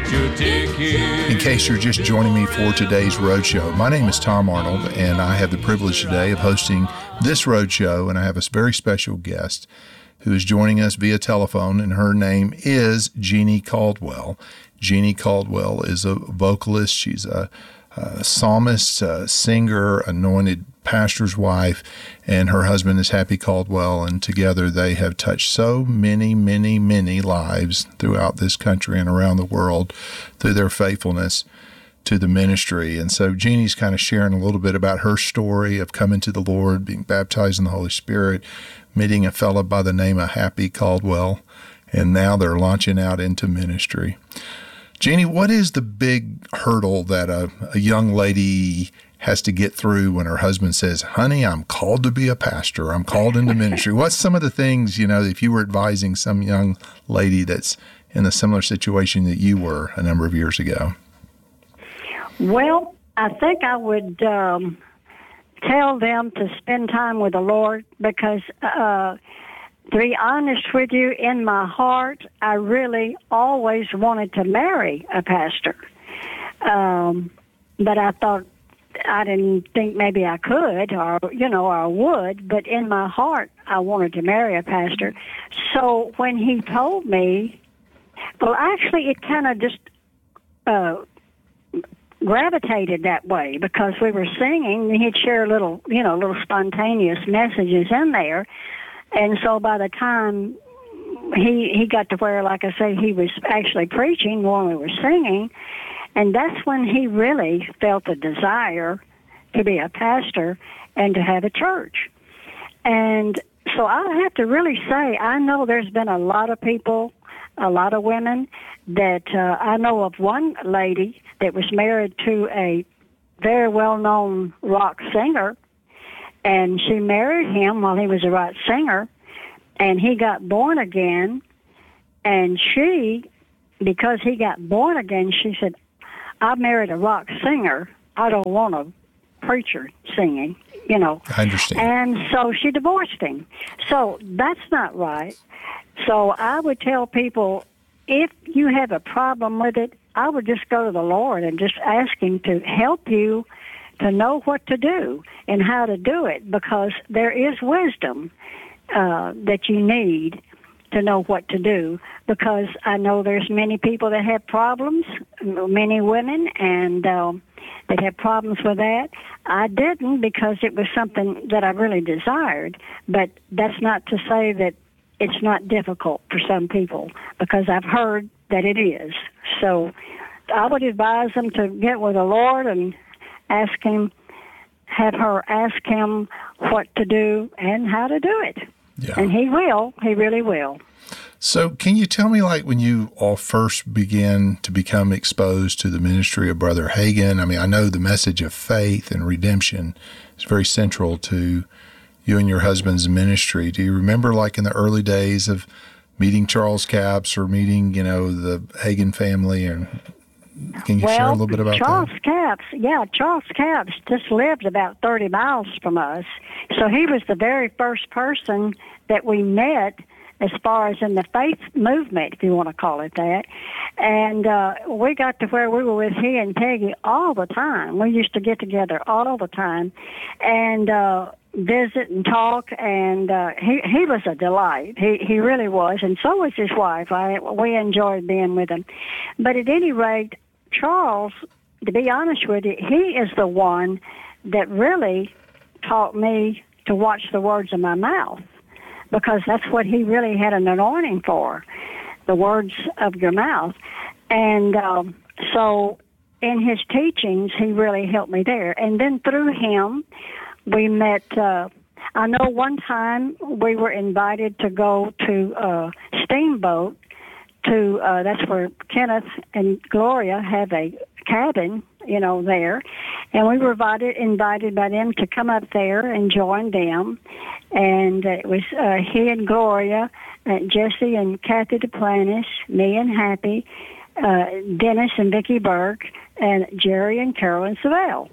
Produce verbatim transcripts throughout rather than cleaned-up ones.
get your ticket. In case you're just joining me for today's roadshow, my name is Tom Arnold, and I have the privilege today of hosting this roadshow, and I have a very special guest who is joining us via telephone, and her name is Jeannie Caldwell. Jeannie Caldwell is a vocalist. She's a, a psalmist, a singer, anointed pastor's wife, and her husband is Happy Caldwell, and together they have touched so many, many, many lives throughout this country and around the world through their faithfulness to the ministry. And so Jeannie's kind of sharing a little bit about her story of coming to the Lord, being baptized in the Holy Spirit, meeting a fellow by the name of Happy Caldwell, and now they're launching out into ministry. Jeannie, what is the big hurdle that a, a young lady has to get through when her husband says, honey, I'm called to be a pastor, I'm called into ministry? What's some of the things, you know, if you were advising some young lady that's in a similar situation that you were a number of years ago? Well, I think I would um, tell them to spend time with the Lord because, uh, to be honest with you, in my heart, I really always wanted to marry a pastor. Um, but I thought, I didn't think maybe I could or, you know, or I would, but in my heart, I wanted to marry a pastor. So when he told me, well, actually, it kind of just uh, gravitated that way because we were singing, and he'd share little, you know, little spontaneous messages in there. And so by the time he he got to where, like I say, he was actually preaching when we were singing, and that's when he really felt a desire to be a pastor and to have a church. And so I have to really say, I know there's been a lot of people, a lot of women, that uh, I know of one lady that was married to a very well-known rock singer, and she married him while he was a rock singer, and he got born again, and she, because he got born again, she said, I married a rock singer. I don't want a preacher singing, you know. I understand. And so she divorced him. So that's not right. So I would tell people, if you have a problem with it, I would just go to the Lord and just ask him to help you to know what to do and how to do it, because there is wisdom uh, that you need to know what to do, because I know there's many people that have problems, many women, and um, that have problems with that. I didn't, because it was something that I really desired, but that's not to say that it's not difficult for some people, because I've heard that it is. So I would advise them to get with the Lord and ask him, have her ask him what to do and how to do it. Yeah. And he will. He really will. So can you tell me, like, when you all first began to become exposed to the ministry of Brother Hagin? I mean, I know the message of faith and redemption is very central to you and your husband's ministry. Do you remember, like, in the early days of meeting Charles Capps or meeting, you know, the Hagin family? And can you well, share a little bit about Charles that? Capps, yeah, Charles Capps just lived about thirty miles from us. So he was the very first person that we met as far as in the faith movement, if you want to call it that. And uh, we got to where we were with he and Peggy all the time. We used to get together all the time and uh, visit and talk, and uh, he he was a delight. He he really was, and so was his wife. I we enjoyed being with him. But at any rate, Charles, to be honest with you, he is the one that really taught me to watch the words of my mouth, because that's what he really had an anointing for, the words of your mouth. And um, so in his teachings, he really helped me there. And then through him, we met, uh, I know one time we were invited to go to uh, Steamboat, to uh, that's where Kenneth and Gloria have a cabin, you know, there. And we were invited, invited by them to come up there and join them. And it was uh, he and Gloria, uh, Jesse and Kathy DePlanis, me and Happy, uh, Dennis and Vicki Burke, and Jerry and Carolyn Savelle.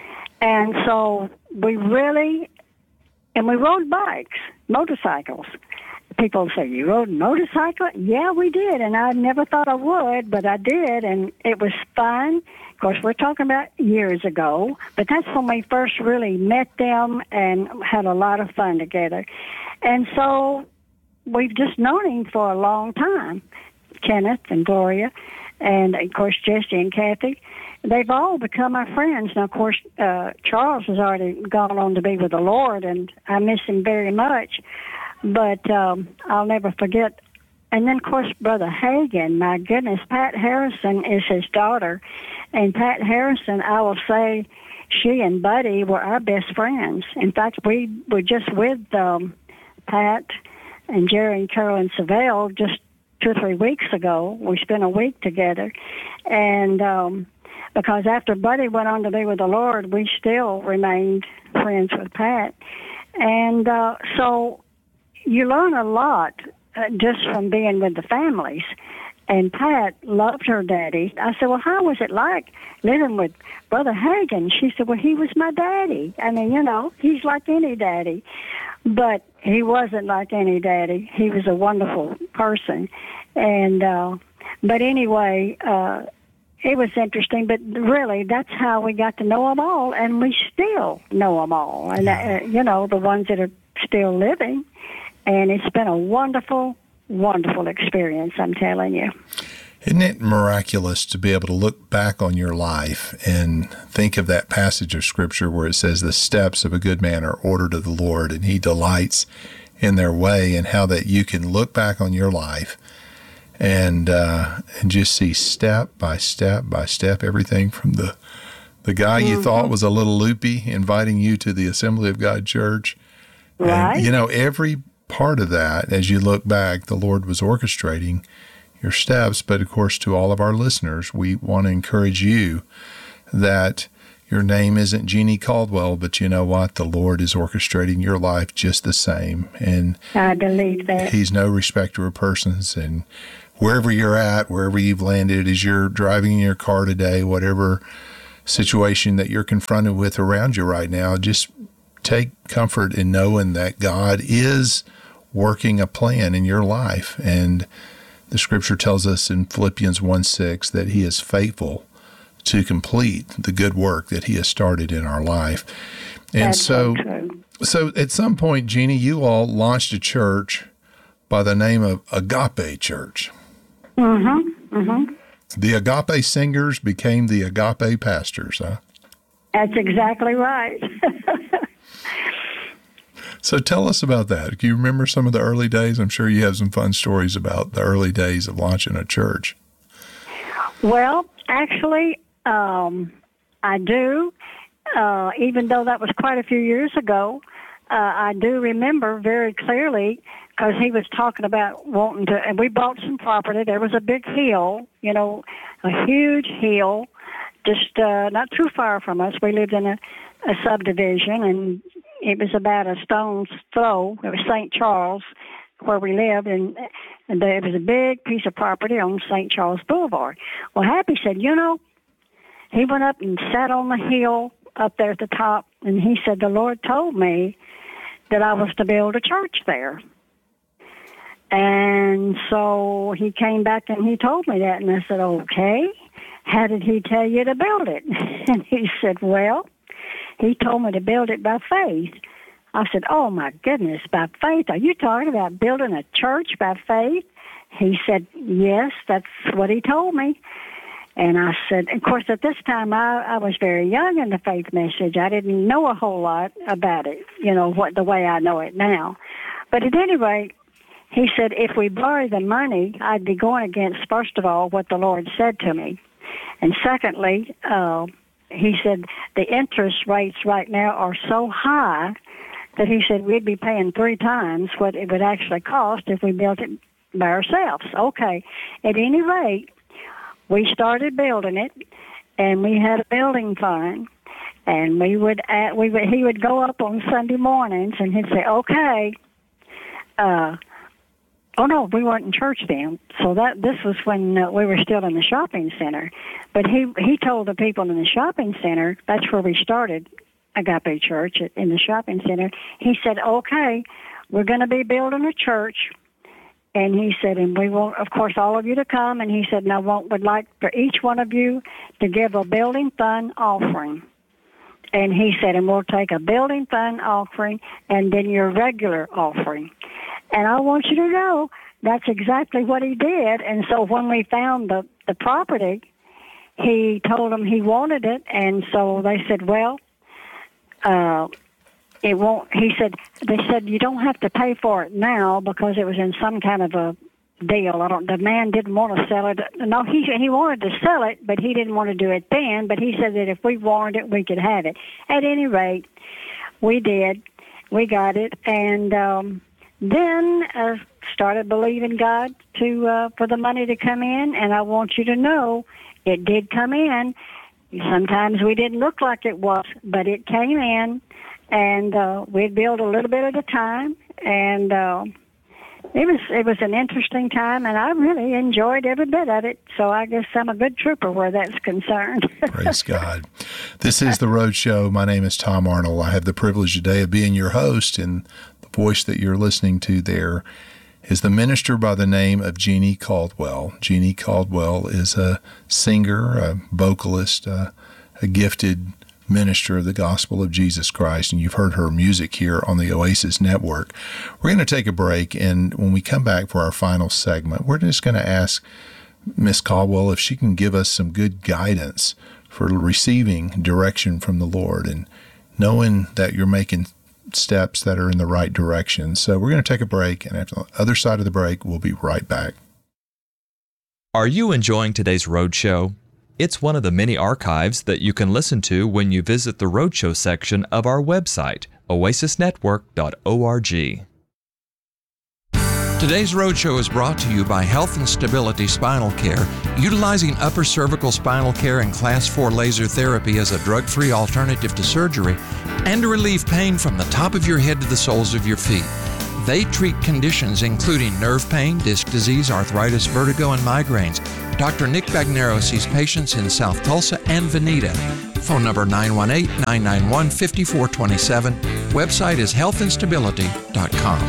And so we really, and we rode bikes, motorcycles, people say, you rode a motorcycle? Yeah, we did, and I never thought I would, but I did, and it was fun. Of course, we're talking about years ago, but that's when we first really met them and had a lot of fun together. And so we've just known him for a long time, Kenneth and Gloria, and, of course, Jesse and Kathy. They've all become our friends. Now, of course, uh, Charles has already gone on to be with the Lord, and I miss him very much. But um, I'll never forget. And then, of course, Brother Hagan, my goodness, Pat Harrison is his daughter. And Pat Harrison, I will say, she and Buddy were our best friends. In fact, we were just with um, Pat and Jerry and Carolyn Savelle just two or three weeks ago. We spent a week together. And um, because after Buddy went on to be with the Lord, we still remained friends with Pat. And uh, so you learn a lot uh, just from being with the families. And Pat loved her daddy. I said, well, how was it like living with Brother Hagan? She said, well, he was my daddy. I mean, you know, he's like any daddy. But he wasn't like any daddy. He was a wonderful person. And, uh, but anyway, uh, it was interesting. But really, that's how we got to know them all. And we still know them all. And, uh, you know, the ones that are still living. And it's been a wonderful, wonderful experience, I'm telling you. Isn't it miraculous to be able to look back on your life and think of that passage of Scripture where it says the steps of a good man are ordered of the Lord and he delights in their way, and how that you can look back on your life and uh, and just see step by step by step everything from the, the guy mm-hmm. you thought was a little loopy inviting you to the Assembly of God Church. Right. And, you know, every part of that, as you look back, the Lord was orchestrating your steps. But of course, to all of our listeners, we want to encourage you that your name isn't Jeannie Caldwell, but you know what? The Lord is orchestrating your life just the same. And I believe that. He's no respecter of persons. And wherever you're at, wherever you've landed, as you're driving in your car today, whatever situation that you're confronted with around you right now, just take comfort in knowing that God is working a plan in your life. And the Scripture tells us in Philippians one six that He is faithful to complete the good work that He has started in our life. And That's so, so true. so at some point, Jeannie, you all launched a church by the name of Agape Church. Mm-hmm, mm-hmm. The Agape singers became the Agape pastors, huh? That's exactly right. So tell us about that. Do you remember some of the early days? I'm sure you have some fun stories about the early days of launching a church. Well, actually, um, I do. Uh, even though that was quite a few years ago, uh, I do remember very clearly because he was talking about wanting to, and we bought some property. There was a big hill, you know, a huge hill, just uh, not too far from us. We lived in a, a subdivision, and it was about a stone's throw. It was Saint Charles where we lived, and, and there was a big piece of property on Saint Charles Boulevard. Well, Happy said, you know, he went up and sat on the hill up there at the top, and he said, the Lord told me that I was to build a church there. And so he came back and he told me that, and I said, okay, how did he tell you to build it? And he said, well, he told me to build it by faith. I said, oh, my goodness, by faith? Are you talking about building a church by faith? He said, yes, that's what he told me. And I said, of course, at this time, I, I was very young in the faith message. I didn't know a whole lot about it, you know, what the way I know it now. But at any rate, he said, if we borrow the money, I'd be going against, first of all, what the Lord said to me. And secondly, uh, he said, the interest rates right now are so high that he said we'd be paying three times what it would actually cost if we built it by ourselves. Okay. At any rate, we started building it, and we had a building fund, and we would, add, we would he would go up on Sunday mornings, and he'd say, okay, uh, oh, no, we weren't in church then. So that this was when uh, we were still in the shopping center. But he, he told the people in the shopping center, that's where we started Agape Church, in the shopping center. He said, okay, we're going to be building a church, And he said, and we want, of course, all of you to come. And he said, and I want, would like for each one of you to give a building fund offering. And he said, and we'll take a building fund offering and then your regular offering. And I want you to know that's exactly what he did. And so when we found the, the property, he told them he wanted it. And so they said, well, uh, it won't, he said, they said, you don't have to pay for it now because it was in some kind of a deal. I don't, the man didn't want to sell it. No, he he wanted to sell it, but he didn't want to do it then. But he said that if we wanted it, we could have it. At any rate, we did. We got it. And um, then uh, started believing God to uh, for the money to come in. And I want you to know it did come in. Sometimes we didn't look like it was, but it came in. And uh, we'd build a little bit at a time. And uh, It was it was an interesting time, and I really enjoyed every bit of it. So I guess I'm a good trooper where that's concerned. Praise God. This is The Road Show. My name is Tom Arnold. I have the privilege today of being your host, and the voice that you're listening to there is the minister by the name of Jeannie Caldwell. Jeannie Caldwell is a singer, a vocalist, a, a gifted minister of the gospel of Jesus Christ, and you've heard her music here on the Oasis Network. We're going to take a break, and when we come back for our final segment, we're just going to ask Miss Caldwell if she can give us some good guidance for receiving direction from the Lord and knowing that you're making steps that are in the right direction. So we're going to take a break, and after the other side of the break, we'll be right back. Are you enjoying today's Roadshow? It's one of the many archives that you can listen to when you visit the Roadshow section of our website, oasis network dot org. Today's Roadshow is brought to you by Health and Stability Spinal Care, utilizing upper cervical spinal care and class four laser therapy as a drug-free alternative to surgery and to relieve pain from the top of your head to the soles of your feet. They treat conditions including nerve pain, disc disease, arthritis, vertigo, and migraines. Doctor Nick Bagnero sees patients in South Tulsa and Veneta. Phone number nine one eight, nine nine one, five four two seven. Website is health and stability dot com.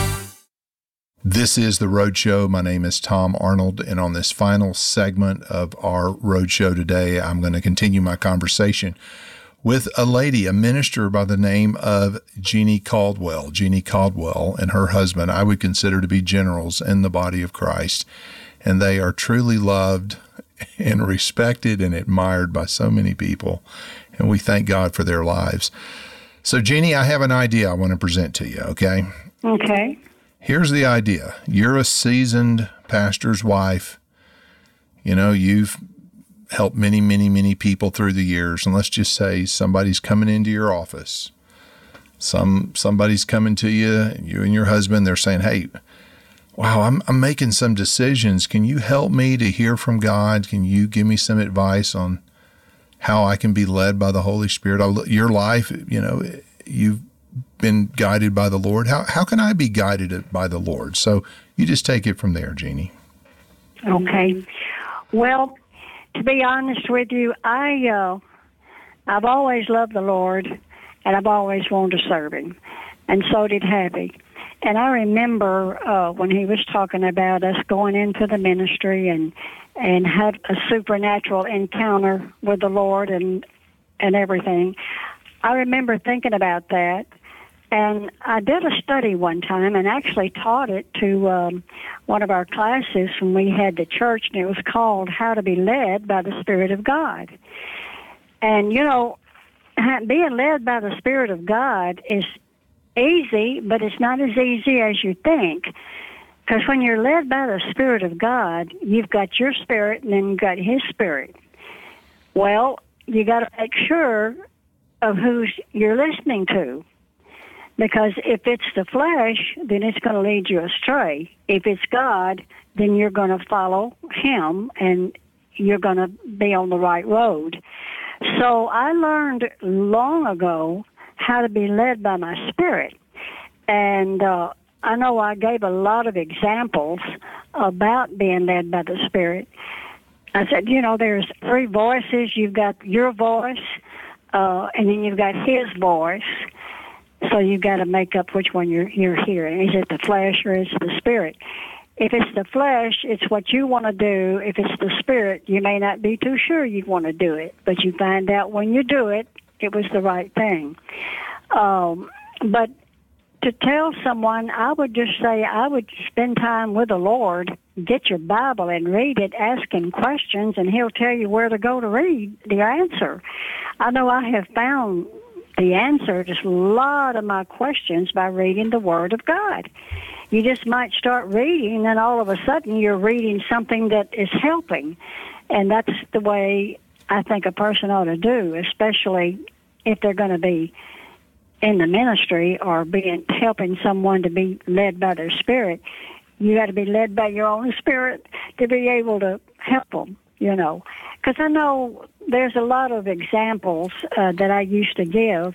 This is The Road Show. My name is Tom Arnold, and on this final segment of our Road Show today, I'm going to continue my conversation with a lady, a minister by the name of Jeannie Caldwell. Jeannie Caldwell and her husband I would consider to be generals in the body of Christ, and they are truly loved and respected and admired by so many people, and we thank God for their lives. So, Jeannie, I have an idea I want to present to you, okay? Okay. Here's the idea. You're a seasoned pastor's wife. You know, you've helped many, many, many people through the years. And let's just say somebody's coming into your office. Some somebody's coming to you, you and your husband, they're saying, hey, wow, I'm I'm making some decisions. Can you help me to hear from God? Can you give me some advice on how I can be led by the Holy Spirit? I, your life, you know, you've been guided by the Lord. How how can I be guided by the Lord? So you just take it from there, Jeannie. Okay. Well, to be honest with you, I uh, I've always loved the Lord, and I've always wanted to serve Him, and so did Happy. And I remember uh, when he was talking about us going into the ministry and and had a supernatural encounter with the Lord and and everything. I remember thinking about that, and I did a study one time and actually taught it to um, one of our classes when we had the church, and it was called How to Be Led by the Spirit of God. And, you know, being led by the Spirit of God is easy, but it's not as easy as you think. Because when you're led by the Spirit of God, you've got your spirit and then you've got His Spirit. Well, you got to make sure of who you're listening to. Because if it's the flesh, then it's going to lead you astray. If it's God, then you're going to follow Him and you're going to be on the right road. So I learned long ago how to be led by my spirit. And uh, I know I gave a lot of examples about being led by the Spirit. I said, you know, there's three voices. You've got your voice, uh, and then you've got His voice. So you've got to make up which one you're, you're hearing. Is it the flesh or is it the Spirit? if it's the flesh, it's what you want to do. If it's the spirit, you may not be too sure you want to do it, but you find out when you do it, it was the right thing. Um, but to tell someone, I would just say I would spend time with the Lord, get your Bible and read it, ask him questions, and he'll tell you where to go to read the answer. I know I have found the answer to a lot of my questions by reading the Word of God. You just might start reading, and all of a sudden you're reading something that is helping. And that's the way I think a person ought to do, especially if they're going to be in the ministry or being helping someone to be led by their spirit. You got to be led by your own spirit to be able to help them, you know. Because I know there's a lot of examples uh, that I used to give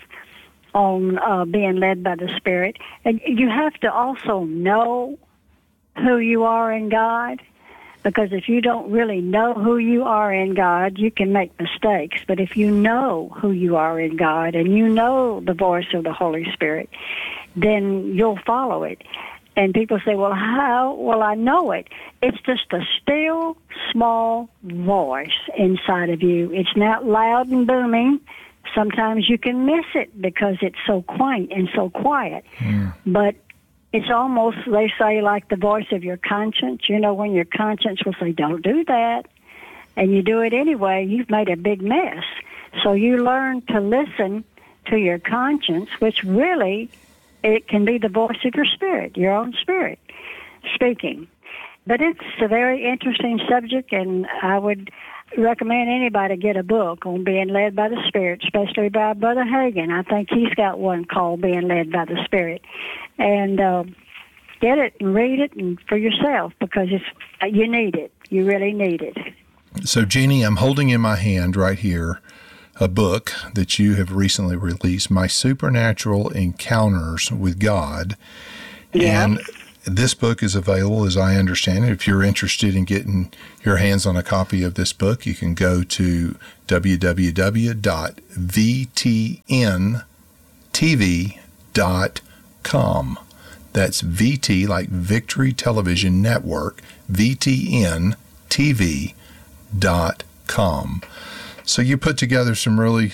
on uh, being led by the Spirit. And you have to also know who you are in God, because if you don't really know who you are in God, you can make mistakes. But if you know who you are in God and you know the voice of the Holy Spirit, then you'll follow it. And people say, well, how? Well, I know it. It's just a still, small voice inside of you. It's not loud and booming. Sometimes you can miss it because it's so quaint and so quiet. Mm. But it's almost, they say, like the voice of your conscience. You know, when your conscience will say, don't do that, and you do it anyway, you've made a big mess. So you learn to listen to your conscience, which really, it can be the voice of your spirit, your own spirit, speaking. But it's a very interesting subject, and I would recommend anybody get a book on being led by the Spirit, especially by Brother Hagin. I think he's got one called Being Led by the Spirit. And uh, get it and read it and for yourself, because it's you need it. You really need it. So, Jeannie, I'm holding in my hand right here a book that you have recently released, My Supernatural Encounters with God. Yeah. And this book is available, as I understand it. If you're interested in getting your hands on a copy of this book, you can go to w w w dot v t n t v dot com. That's V T, like Victory Television Network, v t n t v dot com. So you put together some really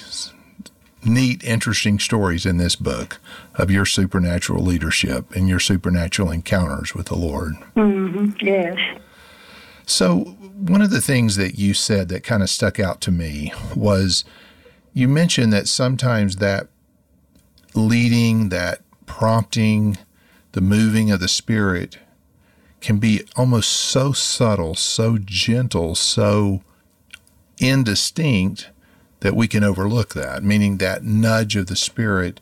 neat, interesting stories in this book of your supernatural leadership and your supernatural encounters with the Lord. Mm-hmm. Yes. So one of the things that you said that kind of stuck out to me was you mentioned that sometimes that leading, that prompting, the moving of the Spirit can be almost so subtle, so gentle, so indistinct that we can overlook that, meaning that nudge of the Spirit,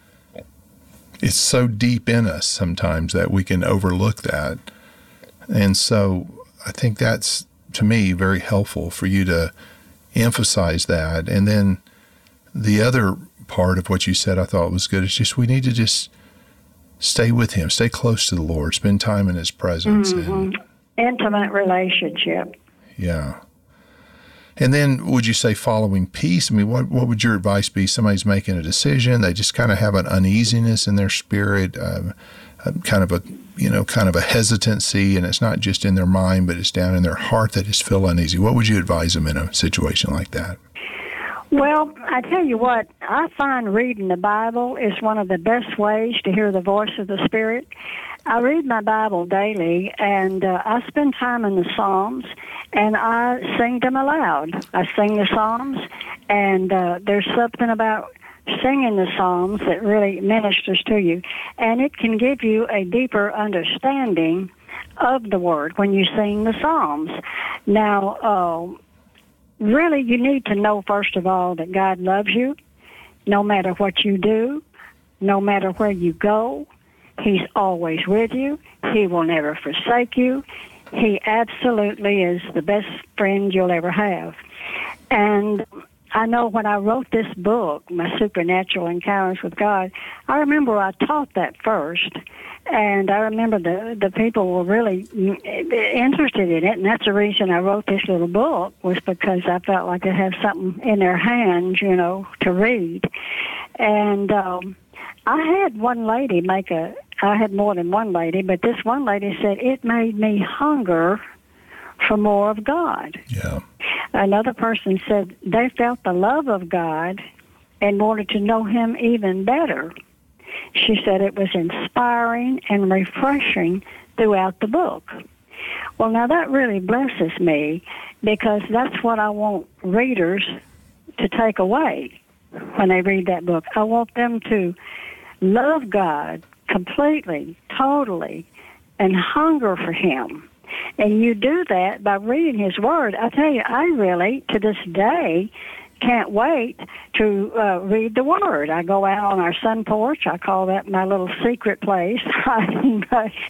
it's so deep in us sometimes that we can overlook that. And so I think that's, to me, very helpful for you to emphasize that. And then the other part of what you said I thought was good is just we need to just stay with Him, stay close to the Lord, spend time in His presence. Mm-hmm. And, intimate relationship. Yeah. And then would you say following peace? I mean, what what would your advice be? Somebody's making a decision. They just kind of have an uneasiness in their spirit, uh, kind of a, you know, kind of a hesitancy, and it's not just in their mind, but it's down in their heart that just feel uneasy. What would you advise them in a situation like that? Well, I tell you what, I find reading the Bible is one of the best ways to hear the voice of the Spirit. I read my Bible daily, and uh, I spend time in the Psalms, and I sing them aloud. I sing the Psalms, and uh, there's something about singing the Psalms that really ministers to you, and it can give you a deeper understanding of the Word when you sing the Psalms. Now, uh, really, you need to know, first of all, that God loves you, no matter what you do, no matter where you go. He's always with you. He will never forsake you. He absolutely is the best friend you'll ever have. And I know when I wrote this book, My Supernatural Encounters with God, I remember I taught that first, and I remember the, the people were really interested in it, and that's the reason I wrote this little book, was because I felt like I'd have something in their hands, you know, to read. And um, I had one lady make a, I had more than one lady, but this one lady said, it made me hunger for more of God. Yeah. Another person said they felt the love of God and wanted to know him even better. She said it was inspiring and refreshing throughout the book. Well, now that really blesses me, because that's what I want readers to take away when they read that book. I want them to love God completely, totally, and hunger for him. And you do that by reading his word. I tell you, I really, to this day, can't wait to uh, read the word. I go out on our sun porch. I call that my little secret place. And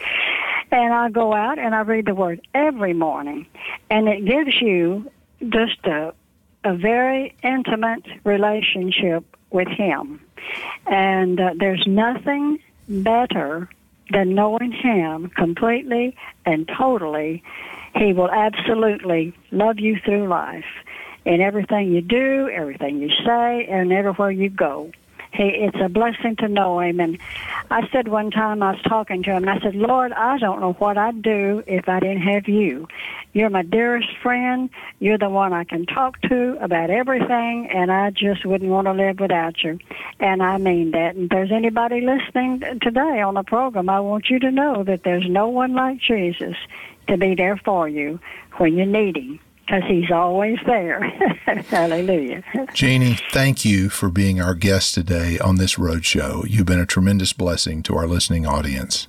I go out and I read the word every morning. And it gives you just a, a very intimate relationship with him. And uh, there's nothing better than knowing him completely and totally. He will absolutely love you through life in everything you do, everything you say, and everywhere you go. He, it's a blessing to know him. And I said one time, I was talking to him, and I said, Lord, I don't know what I'd do if I didn't have you. You're my dearest friend. You're the one I can talk to about everything, and I just wouldn't want to live without you. And I mean that. And if there's anybody listening today on the program, I want you to know that there's no one like Jesus to be there for you when you need him, because he's always there. Hallelujah. Jeannie, thank you for being our guest today on this roadshow. You've been a tremendous blessing to our listening audience.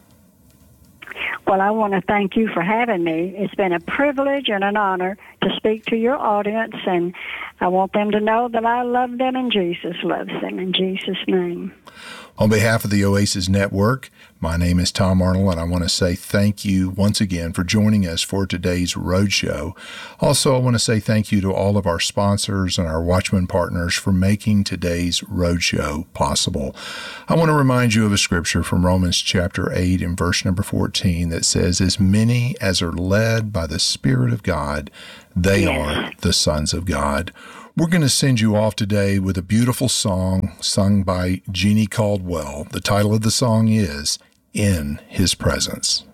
Well, I want to thank you for having me. It's been a privilege and an honor to speak to your audience, and I want them to know that I love them and Jesus loves them, in Jesus' name. On behalf of the Oasis Network, my name is Tom Arnold, and I want to say thank you once again for joining us for today's roadshow. Also, I want to say thank you to all of our sponsors and our Watchman partners for making today's roadshow possible. I want to remind you of a scripture from Romans chapter eight and verse number fourteen that says, as many as are led by the Spirit of God, they Yes. are the sons of God. We're going to send you off today with a beautiful song sung by Jeannie Caldwell. The title of the song is In His Presence.